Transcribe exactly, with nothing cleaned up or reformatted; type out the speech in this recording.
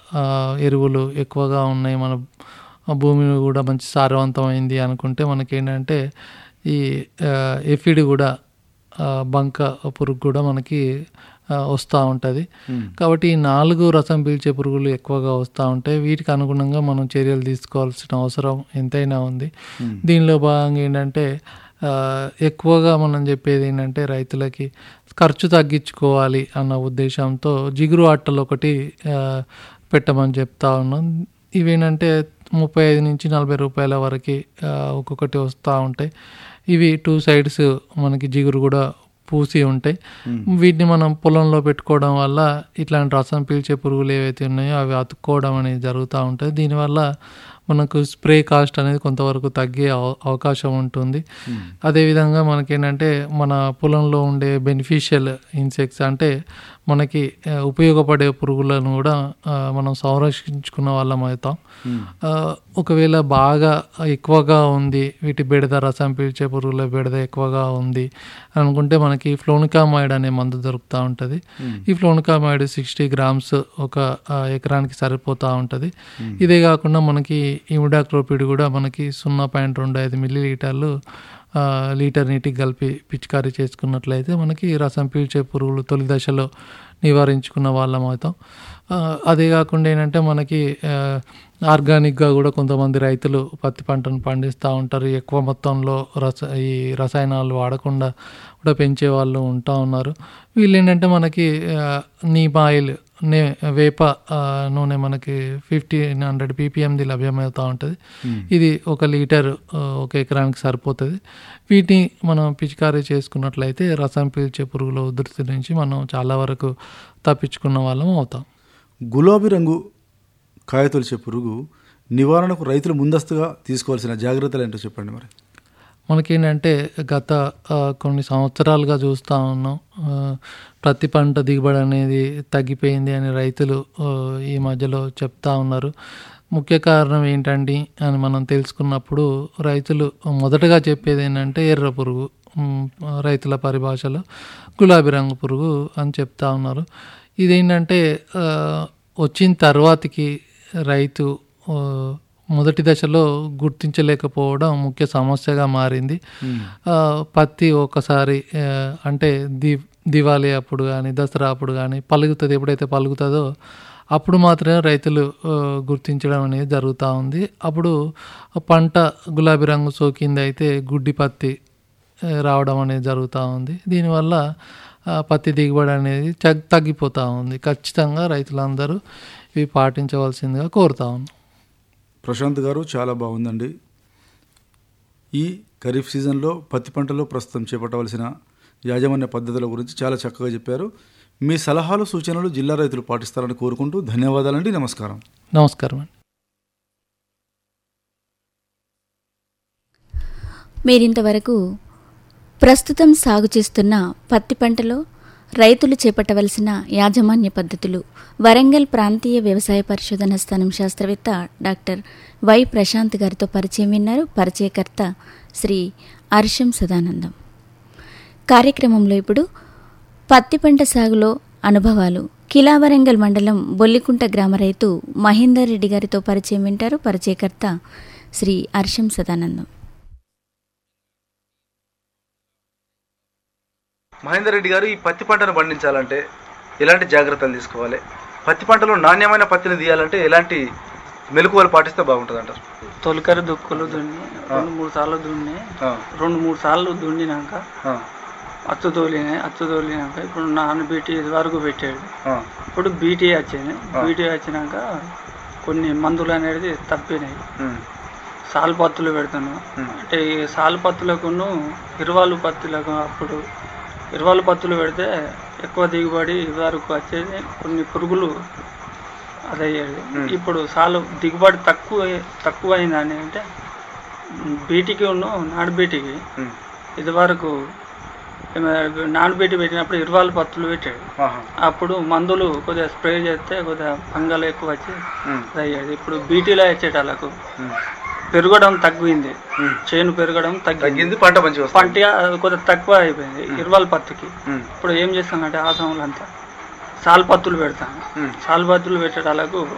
ఆహ్, ఎరువులు ఎక్కువగా ఉన్నాయి, మన భూమి కూడా మంచి సారవంతమైంది అనుకుంటే మనకేంటంటే ఈ ఆహ్, ఎఫిడ్ కూడా ఆహ్, బంక పురుగు కూడా మనకి ఆహ్, వస్తూ ఉంటుంది. కాబట్టి ఈ నాలుగు రసం పీల్చే పురుగులు ఎక్కువగా వస్తూ ఉంటాయి. వీటికి అనుగుణంగా మనం చర్యలు తీసుకోవాల్సిన అవసరం ఎంతైనా ఉంది. దీనిలో భాగంగా ఏంటంటే ఆహ్, ఎక్కువగా మనం చెప్పేది ఏంటంటే రైతులకి ఖర్చు తగ్గించుకోవాలి అన్న ఉద్దేశంతో జిగురు అట్టలు ఒకటి ఆహ్, పెట్టమని చెప్తా ఉన్నాం. ఇవేంటంటే ముప్పై ఐదు నుంచి నలభై రూపాయల వరకు ఆహ్, ఒక్కొక్కటి వస్తూ ఉంటాయి. ఇవి టూ సైడ్స్ మనకి జిగురు కూడా పూసి ఉంటాయి. వీటిని మనం పొలంలో పెట్టుకోవడం వల్ల ఇట్లాంటి రసం పీల్చే పురుగులు ఏవైతే ఉన్నాయో అవి అతుక్కోవడం అనేది జరుగుతూ ఉంటుంది. దీనివల్ల మనకు స్ప్రే కాస్ట్ అనేది కొంతవరకు తగ్గే అవ అవకాశం ఉంటుంది. అదేవిధంగా మనకేంటంటే మన పొలంలో ఉండే బెనిఫిషియల్ ఇన్సెక్ట్స్ అంటే మనకి ఉపయోగపడే పురుగులను కూడా మనం సంరక్షించుకున్న వాళ్ళం అవుతాం. ఒకవేళ బాగా ఎక్కువగా ఉంది, వీటి బెడద రసం పీల్చే పురుగుల బెడద ఎక్కువగా ఉంది అనుకుంటే మనకి ఫ్లోనికామైడ్ అనే మందు దొరుకుతూ ఉంటుంది. ఈ ఫ్లోనికామైడ్ సిక్స్టీ గ్రామ్స్ ఒక ఎకరానికి సరిపోతూ ఉంటుంది. ఇదే కాకుండా మనకి ఇమిడాక్లోపిడ్ కూడా మనకి సున్నా పాయింట్ రెండు ఐదు మిల్లీ లీటర్లు లీటర్ నీటికి కలిపి పిచికారీ చేసుకున్నట్లయితే మనకి రసం పీల్చే పురుగులు తొలి దశలో నివారించుకున్న వాళ్ళం అవుతాం. అదే కాకుండా ఏంటంటే మనకి ఆర్గానిక్గా కూడా కొంతమంది రైతులు పత్తి పంటను పండిస్తూ ఉంటారు. ఎక్కువ మొత్తంలో రస ఈ రసాయనాలు వాడకుండా కూడా పెంచే వాళ్ళు ఉంటా ఉన్నారు. వీళ్ళు ఏంటంటే మనకి నీమ్ ఆయిల్ నే వేప నూనె మనకి ఫిఫ్టీన్ హండ్రెడ్ పీపీఎంది లభ్యమవుతూ ఉంటుంది. ఇది ఒక లీటర్ ఒక ఎకరానికి సరిపోతుంది. వీటిని మనం పిచికారీ చేసుకున్నట్లయితే రసం పీల్చే పురుగుల ఉధృతి నుంచి మనం చాలా వరకు తప్పించుకున్న వాళ్ళం అవుతాం. గులాబీ రంగు కాయతొలిచే పురుగు నివారణకు రైతులు ముందస్తుగా తీసుకోవాల్సిన జాగ్రత్తలు ఏంటో చెప్పండి. మరి మనకేంటంటే గత కొన్ని సంవత్సరాలుగా చూస్తూ ఉన్నాం, ప్రతి పంట దిగుబడి అనేది తగ్గిపోయింది అని రైతులు ఈ మధ్యలో చెప్తా ఉన్నారు. ముఖ్య కారణం ఏంటండి అని మనం తెలుసుకున్నప్పుడు రైతులు మొదటగా చెప్పేది ఏంటంటే ఎర్ర పురుగు, రైతుల పరిభాషలో గులాబీ రంగు పురుగు అని చెప్తా ఉన్నారు. ఇదేంటంటే వచ్చిన తర్వాతకి రైతు మొదటి దశలో గుర్తించలేకపోవడం ముఖ్య సమస్యగా మారింది. పత్తి ఒకసారి అంటే ది దివాళీ అప్పుడు కానీ దసరా అప్పుడు కానీ పలుకుతుంది, ఎప్పుడైతే పలుకుతుందో అప్పుడు మాత్రమే రైతులు గుర్తించడం అనేది జరుగుతూ ఉంది. అప్పుడు పంట గులాబీ రంగు సోకింది అయితే గుడ్డి పత్తి రావడం అనేది జరుగుతూ ఉంది. దీనివల్ల పత్తి దిగుబడి అనేది తగ్గిపోతూ ఉంది. ఖచ్చితంగా రైతులందరూ ఇవి పాటించవలసిందిగా కోరుతా ఉన్నాం. ప్రశాంత్ గారు, చాలా బాగుందండి. ఈ ఖరీఫ్ సీజన్లో పత్తి పంటలో ప్రస్తుతం చేపట్టవలసిన యాజమాన్య పద్ధతుల గురించి చాలా చక్కగా చెప్పారు. మీ సలహాలు సూచనలు జిల్లా రైతులు పాటిస్తారని కోరుకుంటూ ధన్యవాదాలండి. నమస్కారం. నమస్కారం అండి. మీరింతవరకు ప్రస్తుతం సాగు చేస్తున్న పత్తి పంటలో రైతులు చేపట్టవలసిన యాజమాన్య పద్ధతులు వరంగల్ ప్రాంతీయ వ్యవసాయ పరిశోధన స్థానం శాస్త్రవేత్త డాక్టర్ వై ప్రశాంత్ గారితో పరిచయం విన్నారు. పరిచయకర్త శ్రీ అర్షం సదానందం. కార్యక్రమంలో ఇప్పుడు పత్తి పంట సాగులో అనుభవాలు కిలా వరంగల్ మండలం బొల్లికుంట గ్రామ రైతు మహేందర్ రెడ్డి గారితో పరిచయం వింటారు. పరిచయకర్త శ్రీ అర్షం సదానందం. మహేందర్ రెడ్డి గారు, ఈ పత్తి పంటను పండించాలంటే ఎలాంటి జాగ్రత్తలు తీసుకోవాలి? పత్తి పంటలో నాణ్యమైన పత్తిని తీయాలంటే ఎలాంటి మెలకువలు పాటిస్తే బాగుంటుంది అంటారు? తొలకరి దుక్కులు దున్ని రెండు మూడు సార్లు దున్ని రెండు మూడు సార్లు దున్నినాక అచ్చు తోలినాయి. అచ్చు తోలినాక ఇప్పుడు నాన్న బీటీ ఇది వరకు పెట్టాడు. ఇప్పుడు బీటీ వచ్చింది. బీటీ వచ్చినాక కొన్ని మందులు అనేది తప్పినాయి. సాల్ పత్తులు పెడతాను. అంటే ఈ సాల్ పత్తులకును ఇరువాలు పత్తులకు అప్పుడు ఇరువాలు పత్తులు పెడితే ఎక్కువ దిగుబడి వరకు వచ్చేది. కొన్ని పురుగులు అదయ్యేది. ఇప్పుడు సాలు దిగుబడి తక్కువ తక్కువ అయిందని అంటే బీటీకి ఉన్న నాడు బీటీకి ఇది వరకు నాడు బీటీ పెట్టినప్పుడు ఇరువాలు పత్తులు పెట్టాడు. అప్పుడు మందులు కొద్దిగా స్ప్రే చేస్తే కొద్దిగా పంగలు ఎక్కువ వచ్చి అయ్యేది. ఇప్పుడు బీటీలో వచ్చేటాలకు పెరగడం తగ్గింది, చేను పెరగడం తగ్గింది, పంట మంచిగా పంట కొద్దిగా తక్కువ అయిపోయింది ఇరువాల పత్తికి. ఇప్పుడు ఏం చేస్తానంటే ఆ సమయంలో అంతా సాల్ పత్తులు పెడతాను. సాల్ పత్తులు పెట్టేటాలకు